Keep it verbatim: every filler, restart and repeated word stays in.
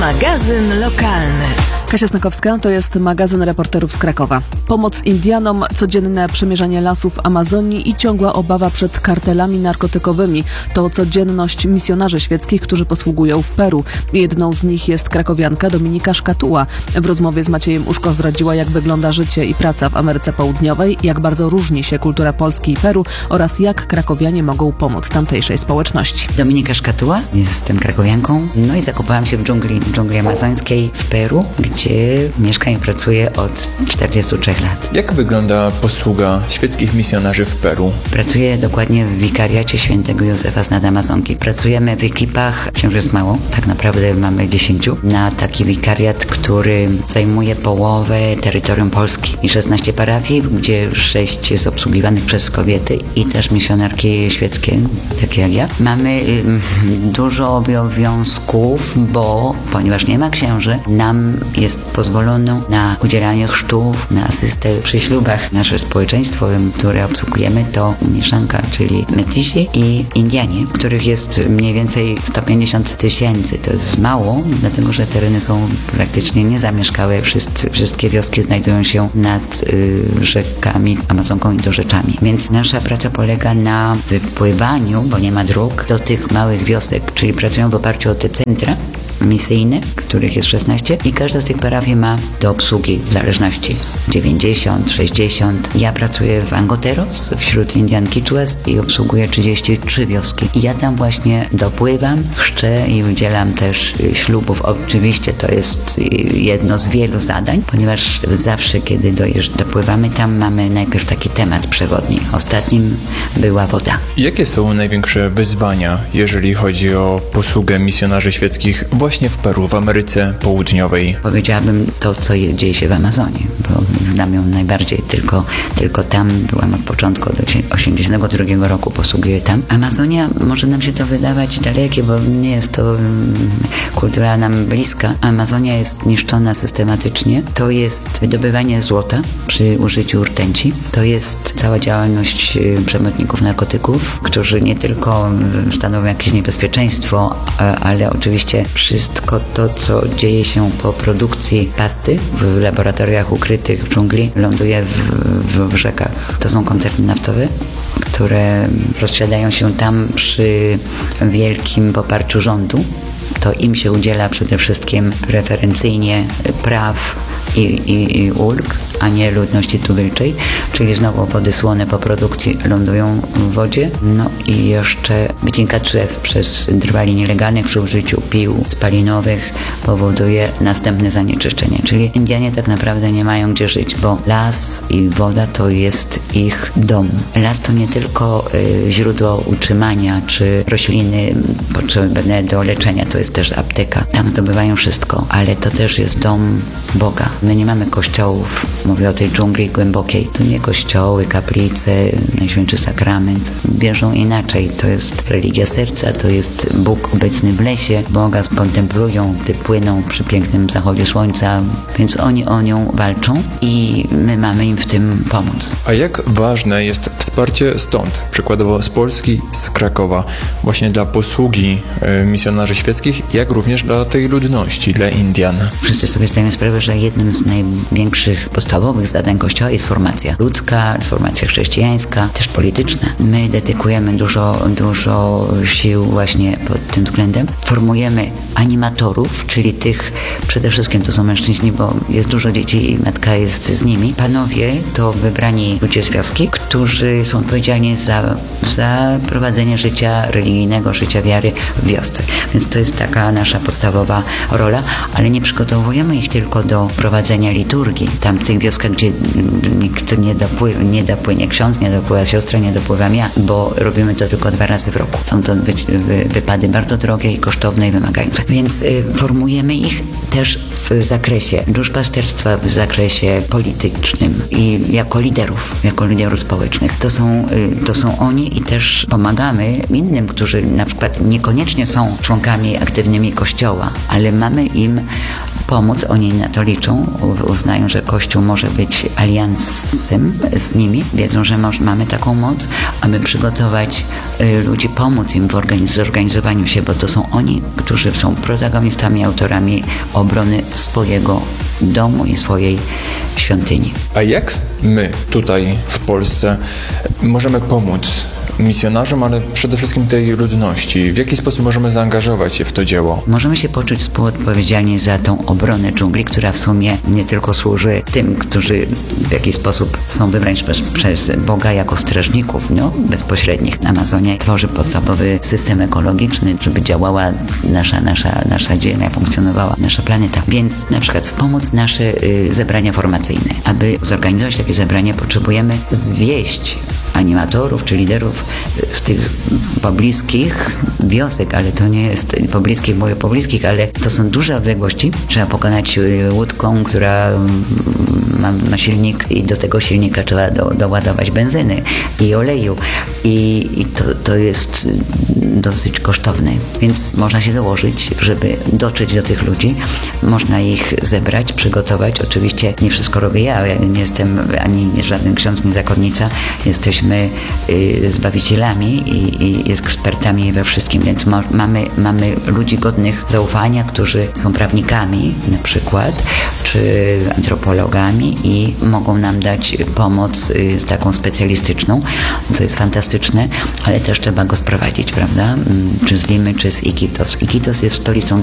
Magazyn lokalny. Kasia Snakowska, to jest magazyn reporterów z Krakowa. Pomoc Indianom, codzienne przemierzanie lasów Amazonii i ciągła obawa przed kartelami narkotykowymi to codzienność misjonarzy świeckich, którzy posługują w Peru. Jedną z nich jest krakowianka Dominika Szkatuła. W rozmowie z Maciejem Uszko zdradziła, jak wygląda życie i praca w Ameryce Południowej, jak bardzo różni się kultura Polski i Peru oraz jak krakowianie mogą pomóc tamtejszej społeczności. Dominika Szkatuła, jestem krakowianką, no i zakopałam się w dżungli, dżungli amazońskiej w Peru, gdzie mieszkam i pracuję od czterdziestu trzech lat. Jak wygląda posługa świeckich misjonarzy w Peru? Pracuję dokładnie w wikariacie świętego Józefa z nad Amazonki. Pracujemy w ekipach, wciąż jest mało, tak naprawdę mamy dziesięciu, na taki wikariat, który zajmuje połowę terytorium Polski i szesnaście parafii, gdzie sześć jest obsługiwanych przez kobiety i też misjonarki świeckie, takie jak ja. Mamy y, dużo obowiązków, bo ponieważ nie ma księży, nam jest pozwolono na udzielanie chrztów, na asystę przy ślubach. Nasze społeczeństwo, które obsługujemy, to mieszanka, czyli Metisi i Indianie, których jest mniej więcej sto pięćdziesiąt tysięcy. To jest mało, dlatego że tereny są praktycznie niezamieszkałe. Wszyscy, wszystkie wioski znajdują się nad y, rzekami, Amazonką i dorzeczami. Więc nasza praca polega na wypływaniu, bo nie ma dróg, do tych małych wiosek, czyli pracują w oparciu o te centra misyjne, których jest szesnaście i każda z tych parafii ma do obsługi w zależności dziewięćdziesiąt, sześćdziesiąt. Ja pracuję w Angoteros wśród Indian Quichuas i obsługuję trzydzieści trzy wioski. I ja tam właśnie dopływam, chrzczę i udzielam też ślubów. Oczywiście to jest jedno z wielu zadań, ponieważ zawsze, kiedy dojeżdż, dopływamy tam, mamy najpierw taki temat przewodni. Ostatnim była woda. Jakie są największe wyzwania, jeżeli chodzi o posługę misjonarzy świeckich właśnie w Peru, w Ameryce Południowej? Powiedziałabym to, co dzieje się w Amazonii, bo znam ją najbardziej. Tylko, tylko tam byłam od początku, od osiemdziesiątego drugiego roku posługuję tam. Amazonia może nam się to wydawać dalekie, bo nie jest to um, kultura nam bliska. Amazonia jest niszczona systematycznie. To jest wydobywanie złota przy użyciu rtęci. To jest cała działalność przemytników narkotyków, którzy nie tylko stanowią jakieś niebezpieczeństwo, ale oczywiście wszystko to, co dzieje się po produkcji pasty w laboratoriach ukrytych w dżungli, ląduje w, w, w rzekach. To są koncerny naftowe, które rozsiadają się tam przy wielkim poparciu rządu. To im się udziela przede wszystkim preferencyjnie praw i, i, i ulg, a nie ludności tubylczej, czyli znowu wody słone po produkcji lądują w wodzie. No i jeszcze wycinka drzew przez drwali nielegalnych przy użyciu pił spalinowych powoduje następne zanieczyszczenie. Czyli Indianie tak naprawdę nie mają gdzie żyć, bo las i woda to jest ich dom. Las to nie tylko y, źródło utrzymania, czy rośliny potrzebne do leczenia, to jest też apteka. Tam zdobywają wszystko, ale to też jest dom Boga. My nie mamy kościołów, mówię o tej dżungli głębokiej. To nie kościoły, kaplice, Najświętszy Sakrament. Bierzą inaczej. To jest religia serca, to jest Bóg obecny w lesie. Boga kontemplują, gdy płyną przy pięknym zachodzie słońca, więc oni o nią walczą i my mamy im w tym pomóc. A jak ważne jest wsparcie stąd, przykładowo z Polski, z Krakowa, właśnie dla posługi y, misjonarzy świeckich, jak również dla tej ludności, dla Indian? Wszyscy sobie zdajemy sprawę, że jednym z największych podstawowych zadań Kościoła jest formacja ludzka, formacja chrześcijańska, też polityczna. My dedykujemy dużo, dużo sił właśnie pod tym względem. Formujemy animatorów, czyli tych, przede wszystkim to są mężczyźni, bo jest dużo dzieci i matka jest z nimi. Panowie to wybrani ludzie z wioski, którzy są odpowiedzialni za, za prowadzenie życia religijnego, życia wiary w wiosce. Więc to jest taka nasza podstawowa rola, ale nie przygotowujemy ich tylko do prowadzenia liturgii. Tam w tych wioskach, gdzie nikt nie, dopływ, nie dopłynie ksiądz, nie dopływa siostra, nie dopływam ja, bo robimy to tylko dwa razy w roku. Są to wy, wy, wypady bardzo drogie i kosztowne i wymagające. Więc y, formujemy ich też w zakresie duszpasterstwa, w zakresie politycznym i jako liderów, jako liderów społecznych. To są, y, to są oni i też pomagamy innym, którzy na przykład niekoniecznie są członkami aktywnymi Kościoła, ale mamy im pomóc, oni na to liczą, uznają, że Kościół może być aliansem z nimi, wiedzą, że moż, mamy taką moc, aby przygotować y, ludzi, pomóc im w organiz- zorganizowaniu się, bo to są oni, którzy są protagonistami, autorami obrony swojego domu i swojej świątyni. A jak my tutaj w Polsce możemy pomóc misjonarzom, ale przede wszystkim tej ludności? W jaki sposób możemy zaangażować się w to dzieło? Możemy się poczuć współodpowiedzialni za tą obronę dżungli, która w sumie nie tylko służy tym, którzy w jakiś sposób są wybrani przez, przez Boga jako strażników, no, bezpośrednich. Amazonia tworzy podstawowy system ekologiczny, żeby działała nasza, nasza, nasza ziemia, funkcjonowała nasza planeta. Więc na przykład wspomóc nasze y, zebrania formacyjne. Aby zorganizować takie zebranie, potrzebujemy zwieść animatorów czy liderów z tych pobliskich wiosek, ale to nie jest pobliskich, mówię pobliskich, ale to są duże odległości. Trzeba pokonać łódką, która ma, ma silnik i do tego silnika trzeba do, doładować benzyny i oleju. I, i to, to jest dosyć kosztowne. Więc można się dołożyć, żeby dotrzeć do tych ludzi. Można ich zebrać, przygotować. Oczywiście nie wszystko robię ja. Ja nie jestem ani żaden ksiądz, nie zakonnica. Jesteśmy y, zbawicielami i, i ekspertami we wszystkim, więc mo- mamy, mamy ludzi godnych zaufania, którzy są prawnikami na przykład, czy antropologami i mogą nam dać pomoc y, taką specjalistyczną, co jest fantastyczne, ale też trzeba go sprowadzić, prawda? Czy z Limy, czy z Iquitos. Iquitos jest stolicą